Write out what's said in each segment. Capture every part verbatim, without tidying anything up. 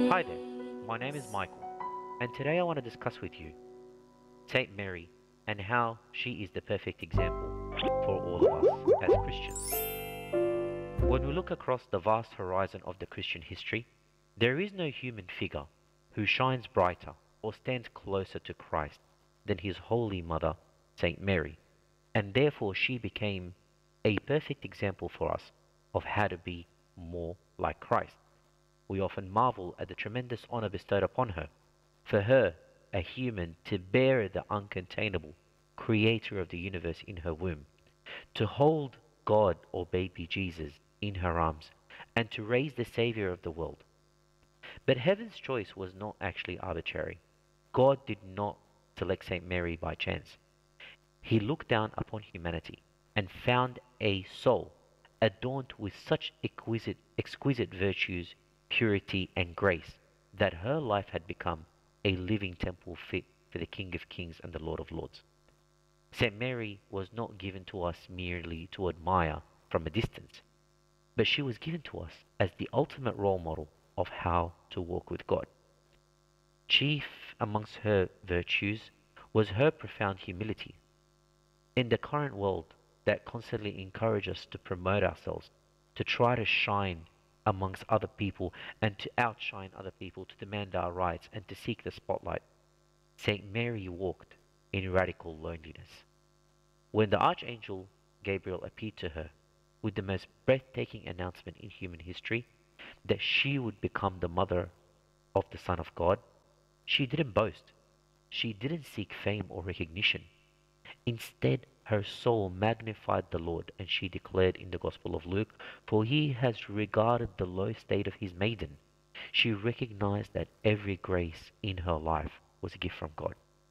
Hi there, my name is Michael, and today I want to discuss with you Saint Mary and how she is the perfect example for all of us as Christians. When we look across the vast horizon of the Christian history, there is no human figure who shines brighter or stands closer to Christ than his holy mother, Saint Mary, and therefore she became a perfect example for us of how to be more like Christ. We often marvel at the tremendous honor bestowed upon her. For her, a human, to bear the uncontainable, creator of the universe in her womb, to hold God or baby Jesus in her arms, and to raise the Savior of the world. But heaven's choice was not actually arbitrary. God did not select Saint Mary by chance. He looked down upon humanity and found a soul adorned with such exquisite, exquisite virtues, purity, and grace that her life had become a living temple fit for the King of Kings and the Lord of Lords. Saint Mary was not given to us merely to admire from a distance, but she was given to us as the ultimate role model of how to walk with God. Chief amongst her virtues was her profound humility. In the current world that constantly encourages us to promote ourselves, to try to shine amongst other people and to outshine other people, to demand our rights and to seek the spotlight, Saint Mary walked in radical loneliness. When the Archangel Gabriel appeared to her with the most breathtaking announcement in human history that she would become the mother of the Son of God, she didn't boast. She didn't seek fame or recognition. Instead, her soul magnified the Lord, and she declared in the Gospel of Luke, "For he has regarded the low state of his maiden." She recognized that every grace in her life was a gift from God.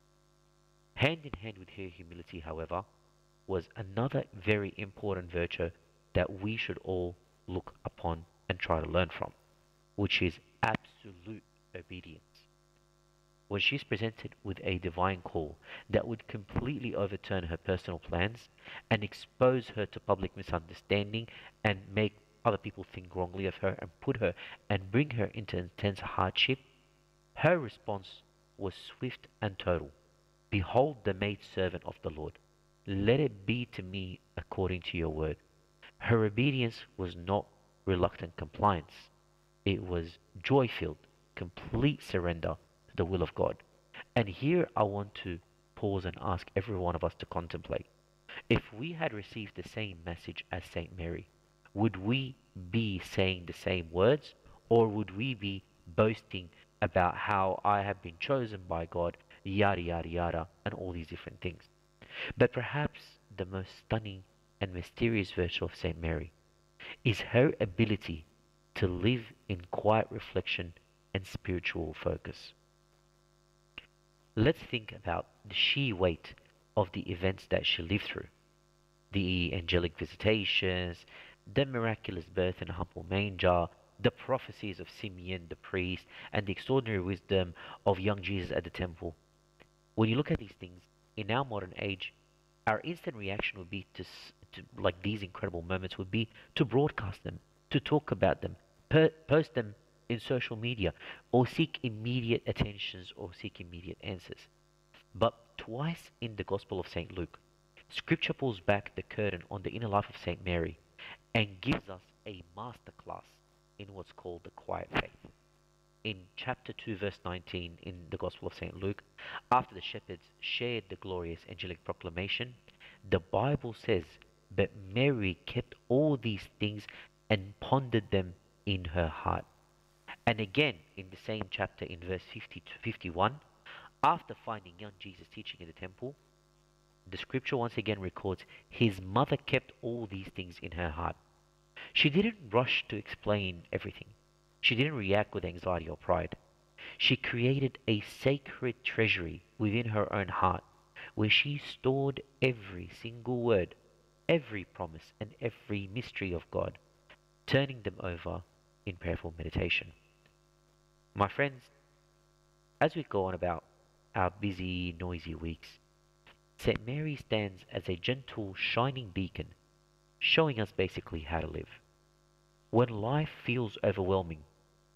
Hand in hand with her humility, however, was another very important virtue that we should all look upon and try to learn from, which is absolute obedience. When she's presented with a divine call that would completely overturn her personal plans and expose her to public misunderstanding and make other people think wrongly of her and put her and bring her into intense hardship, her response was swift and total. "Behold the maidservant of the Lord. Let it be to me according to your word." Her obedience was not reluctant compliance. It was joy-filled, complete surrender to the will of God. And here I want to pause and ask every one of us to contemplate. If we had received the same message as Saint Mary, would we be saying the same words, or would we be boasting about how I have been chosen by God, yada yada yada, and all these different things? But perhaps the most stunning and mysterious virtue of Saint Mary is her ability to live in quiet reflection and spiritual focus. Let's think about the sheer weight of the events that she lived through: the angelic visitations, the miraculous birth in a humble manger, the prophecies of Simeon the priest, and the extraordinary wisdom of young Jesus at the temple. When you look at these things in our modern age, our instant reaction would be to, to like these incredible moments would be to broadcast them, to talk about them, per, post them in social media, or seek immediate attentions or seek immediate answers. But twice in the Gospel of Saint Luke, Scripture pulls back the curtain on the inner life of Saint Mary and gives us a masterclass in what's called the quiet faith. In chapter two, verse nineteen in the Gospel of Saint Luke, after the shepherds shared the glorious angelic proclamation, the Bible says, "But Mary kept all these things and pondered them in her heart." And again, in the same chapter, in verse fifty to fifty-one, after finding young Jesus teaching in the temple, the scripture once again records, "His mother kept all these things in her heart." She didn't rush to explain everything. She didn't react with anxiety or pride. She created a sacred treasury within her own heart where she stored every single word, every promise, and every mystery of God, turning them over in prayerful meditation. My friends, as we go on about our busy, noisy weeks, Saint Mary stands as a gentle, shining beacon, showing us basically how to live. When life feels overwhelming,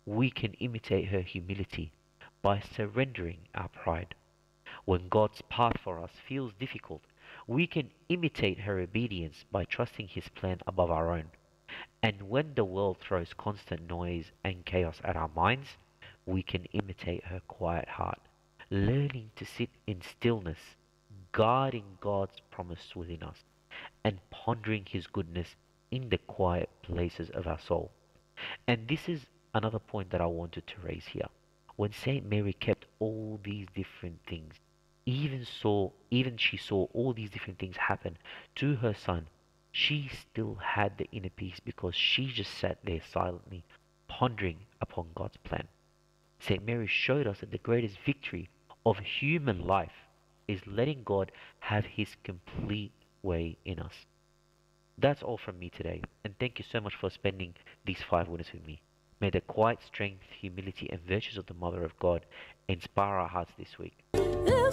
we can imitate her humility by surrendering our pride. When God's path for us feels difficult, we can imitate her obedience by trusting His plan above our own. And when the world throws constant noise and chaos at our minds, we can imitate her quiet heart, learning to sit in stillness, guarding God's promise within us, and pondering His goodness in the quiet places of our soul. And this is another point that I wanted to raise here. When Saint Mary kept all these different things, even saw, even she saw all these different things happen to her son, she still had the inner peace because she just sat there silently, pondering upon God's plan. Saint Mary showed us that the greatest victory of human life is letting God have His complete way in us. That's all from me today, and thank you so much for spending these five minutes with me. May the quiet strength, humility, and virtues of the Mother of God inspire our hearts this week.